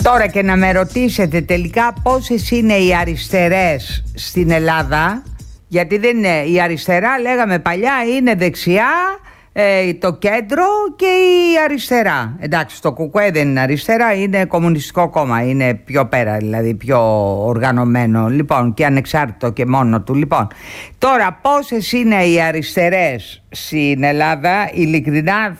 Τώρα και να με ρωτήσετε τελικά πόσες είναι οι αριστερές στην Ελλάδα, γιατί δεν είναι η αριστερά, λέγαμε παλιά, είναι δεξιά, το κέντρο και η αριστερά. Εντάξει, το ΚΚΕ δεν είναι αριστερά, είναι κομμουνιστικό κόμμα, είναι πιο πέρα, δηλαδή πιο οργανωμένο, λοιπόν, και ανεξάρτητο και μόνο του. Λοιπόν, τώρα πόσες είναι οι αριστερές στην Ελλάδα, ειλικρινά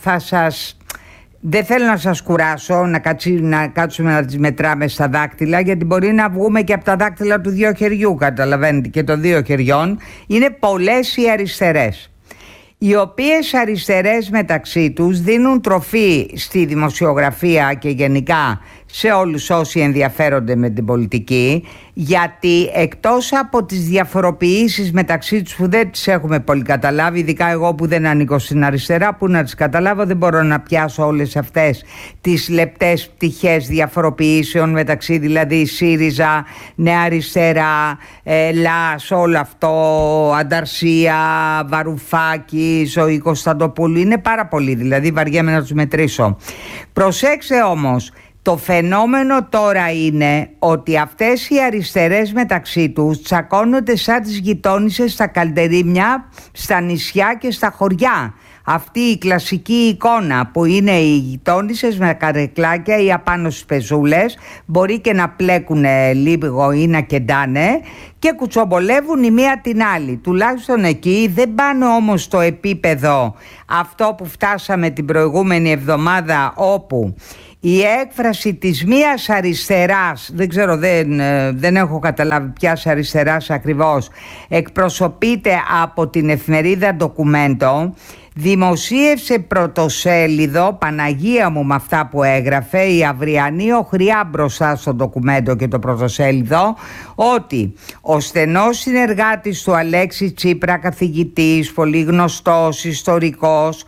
δεν θέλω να σας κουράσω, να κάτσουμε να τις μετράμε στα δάκτυλα, γιατί μπορεί να βγούμε και από τα δάκτυλα του δύο χεριού, καταλαβαίνετε, και των δύο χεριών. Είναι πολλές οι αριστερές, οι οποίες αριστερές μεταξύ τους δίνουν τροφή στη δημοσιογραφία και γενικά σε όλους όσοι ενδιαφέρονται με την πολιτική, γιατί εκτός από τις διαφοροποιήσεις μεταξύ τους που δεν τις έχουμε πολύ καταλάβει, ειδικά εγώ που δεν ανήκω στην αριστερά, που να τις καταλάβω, δεν μπορώ να πιάσω όλες αυτές τις λεπτές πτυχές διαφοροποιήσεων μεταξύ, δηλαδή ΣΥΡΙΖΑ, Νέα Αριστερά, ΛΑΣ, όλο αυτό, Ανταρσία, Βαρουφάκη, Ζωή Κωνσταντοπούλου, είναι πάρα πολλοί, δηλαδή βαριέμαι να τους μετρήσω. Προσέξτε όμως, το φαινόμενο τώρα είναι ότι αυτές οι αριστερές μεταξύ τους τσακώνονται σαν τις γειτόνισσες στα καλντερίμια, στα νησιά και στα χωριά. Αυτή η κλασική εικόνα που είναι οι γειτόνισσες με καρεκλάκια ή απάνω στις πεζούλες, μπορεί και να πλέκουν λίγο ή να κεντάνε και κουτσομπολεύουν η μία την άλλη. Τουλάχιστον εκεί δεν πάνε όμως στο επίπεδο αυτό που φτάσαμε την προηγούμενη εβδομάδα, όπου η έκφραση της μίας αριστεράς, δεν ξέρω, δεν έχω καταλάβει ποιας αριστεράς ακριβώς, εκπροσωπείται από την εφημερίδα Ντοκουμέντο, δημοσίευσε πρωτοσέλιδο, Παναγία μου με αυτά που έγραφε, η αυριανή οχριά μπροστά στο Ντοκουμέντο και το πρωτοσέλιδο, ότι ο στενός συνεργάτης του Αλέξη Τσίπρα, καθηγητής, πολύ γνωστός, ιστορικός,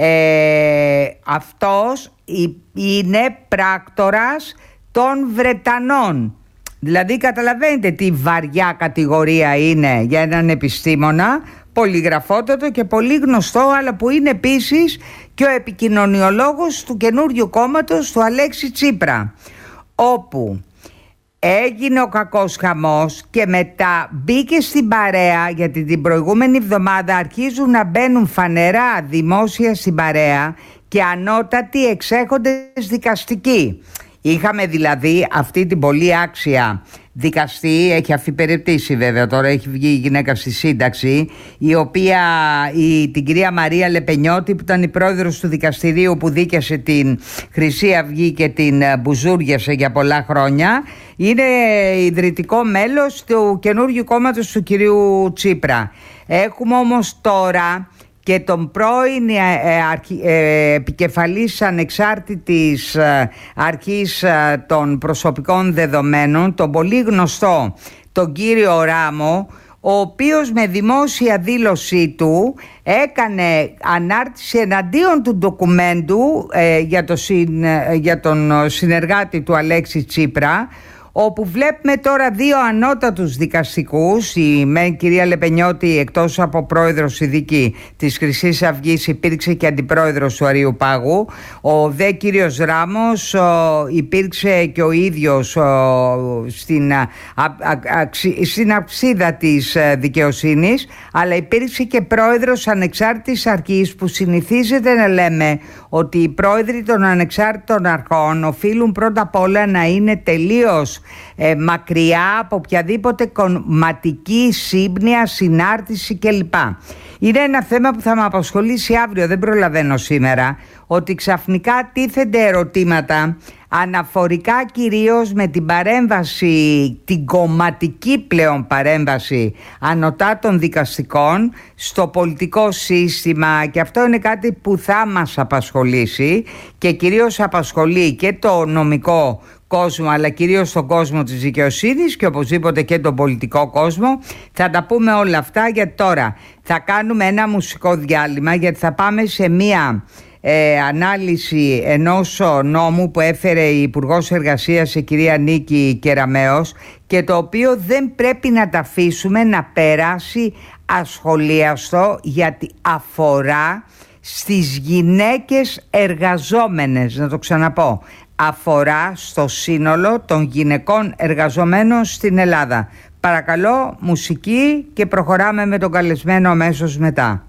αυτός είναι πράκτορας των Βρετανών. Δηλαδή καταλαβαίνετε τι βαριά κατηγορία είναι για έναν επιστήμονα, πολυγραφότατο και πολύ γνωστό, αλλά που είναι επίσης και ο επικοινωνιολόγος του καινούριου κόμματος του Αλέξη Τσίπρα, όπου έγινε ο κακός χαμός και μετά μπήκε στην παρέα, γιατί την προηγούμενη εβδομάδα αρχίζουν να μπαίνουν φανερά δημόσια στην παρέα και ανώτατοι εξέχοντες δικαστικοί. Είχαμε δηλαδή αυτή την πολύ άξια δικαστή, έχει αφιπεριτήσει βέβαια, τώρα έχει βγει η γυναίκα στη σύνταξη, η οποία, την κυρία Μαρία Λεπενιώτη, που ήταν η πρόεδρος του δικαστηρίου που δίκασε την Χρυσή Αυγή και την μπουζούριασε για πολλά χρόνια, είναι ιδρυτικό μέλος του καινούργιου κόμματος του κυρίου Τσίπρα. Έχουμε όμως τώρα και τον πρώην επικεφαλής ανεξάρτητης αρχής των προσωπικών δεδομένων, τον πολύ γνωστό τον κύριο Ράμο, ο οποίος με δημόσια δήλωσή του έκανε ανάρτηση εναντίον του Ντοκουμέντου για τον συνεργάτη του Αλέξη Τσίπρα, όπου βλέπουμε τώρα δύο ανώτατους δικαστικούς. Η κυρία Λεπενιώτη, εκτός από πρόεδρος ειδική της Χρυσής Αυγής, υπήρξε και αντιπρόεδρος του Αριουπάγου. Ο δε κύριος Ράμος υπήρξε και ο ίδιος στην αψίδα της δικαιοσύνης, αλλά υπήρξε και πρόεδρος ανεξάρτητης αρχής, που συνηθίζεται να λέμε ότι οι πρόεδροι των ανεξάρτητων αρχών οφείλουν πρώτα απ' όλα να είναι τελείως μακριά από οποιαδήποτε κομματική σύμπνοια, συνάρτηση κλπ. Είναι ένα θέμα που θα με απασχολήσει αύριο, δεν προλαβαίνω σήμερα, ότι ξαφνικά τίθενται ερωτήματα αναφορικά κυρίως με την παρέμβαση, την κομματική πλέον παρέμβαση ανωτάτων δικαστικών στο πολιτικό σύστημα, και αυτό είναι κάτι που θα μας απασχολήσει και κυρίως απασχολεί και το νομικό κόσμο, αλλά κυρίως τον κόσμο της δικαιοσύνης και οπωσδήποτε και τον πολιτικό κόσμο. Θα τα πούμε όλα αυτά, γιατί τώρα θα κάνουμε ένα μουσικό διάλειμμα, γιατί θα πάμε σε μία ανάλυση ενός νόμου που έφερε η Υπουργός Εργασίας, η κυρία Νίκη Κεραμέως, και το οποίο δεν πρέπει να τα αφήσουμε να περάσει ασχολίαστο, γιατί αφορά στις γυναίκες εργαζόμενες, να το ξαναπώ, αφορά στο σύνολο των γυναικών εργαζομένων στην Ελλάδα. Παρακαλώ, μουσική και προχωράμε με τον καλεσμένο αμέσως μετά.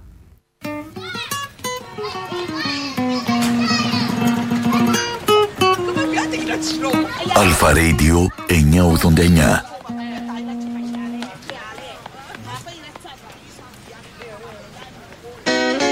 Αλφα Radio 989.